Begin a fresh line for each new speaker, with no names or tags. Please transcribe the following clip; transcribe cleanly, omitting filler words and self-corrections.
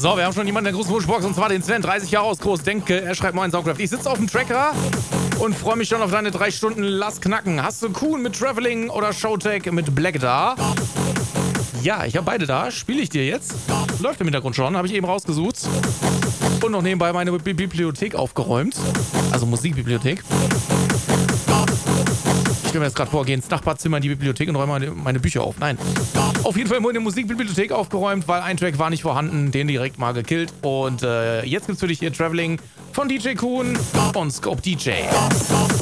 So, wir haben schon jemanden in der großen Wunschbox, und zwar den Sven, 30 Jahre aus Großdenke. Er schreibt Moin Soundcraft. Ich sitze auf dem Tracker und freue mich schon auf deine 3 Stunden Lass knacken. Hast du Kuhn mit Traveling oder Showtech mit Black da? Ja, ich habe beide da. Spiele ich dir jetzt. Läuft im Hintergrund schon, habe ich eben rausgesucht. Und noch nebenbei meine Bibliothek aufgeräumt. Also Musikbibliothek. Ich stelle mir jetzt gerade vor, gehe ins Nachbarzimmer in die Bibliothek und räume meine Bücher auf. Nein. Auf jeden Fall nur in der Musikbibliothek aufgeräumt, weil ein Track war nicht vorhanden. Den direkt mal gekillt. Und jetzt gibt's für dich hier Traveling von DJ Kuhn und Scope DJ.